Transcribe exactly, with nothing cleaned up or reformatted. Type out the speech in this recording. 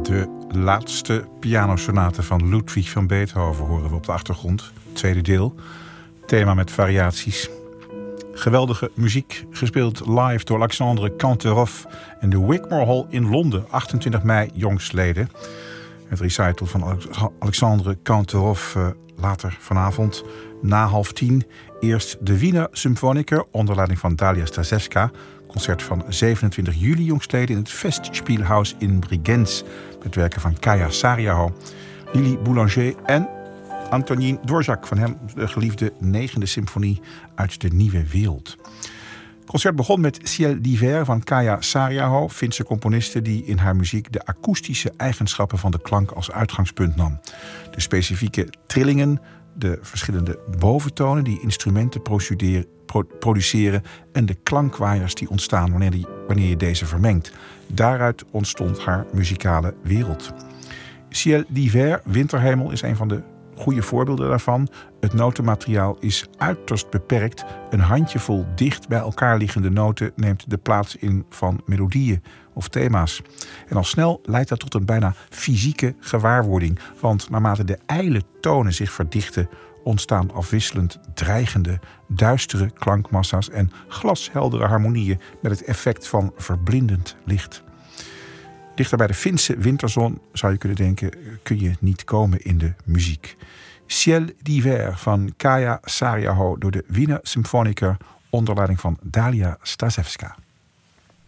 De laatste pianosonate van Ludwig van Beethoven horen we op de achtergrond. Tweede deel. Thema met variaties. Geweldige muziek, gespeeld live door Alexandre Kantorov in de Wigmore Hall in Londen, achtentwintig mei jongstleden. Het recital van Alexandre Kantorov uh, later vanavond na half tien. Eerst de Wiener Symphoniker onder leiding van Dalia Stasevska. Concert van zevenentwintig juli jongstleden in het Festspielhaus in Bregenz. Met werken van Kaya Sariaho, Lili Boulanger en Antonin Dvorak. Van hem de geliefde negende symfonie uit de Nieuwe Wereld. Het concert begon met Ciel d'hiver van Kaya Sariaho, Finse componiste die in haar muziek de akoestische eigenschappen van de klank als uitgangspunt nam. De specifieke trillingen, de verschillende boventonen die instrumenten produceren en de klankwaaiers die ontstaan wanneer, die, wanneer je deze vermengt. Daaruit ontstond haar muzikale wereld. Ciel d'hiver, winterhemel, is een van de goede voorbeelden daarvan. Het notenmateriaal is uiterst beperkt. Een handjevol dicht bij elkaar liggende noten neemt de plaats in van melodieën of thema's. En al snel leidt dat tot een bijna fysieke gewaarwording. Want naarmate de ijle tonen zich verdichten, ontstaan afwisselend dreigende, duistere klankmassa's en glasheldere harmonieën met het effect van verblindend licht. Dichter bij de Finse winterzon, zou je kunnen denken, kun je niet komen in de muziek. Ciel d'hiver van Kaya Sariaho door de Wiener Symphoniker onder leiding van Dalia Stasevska.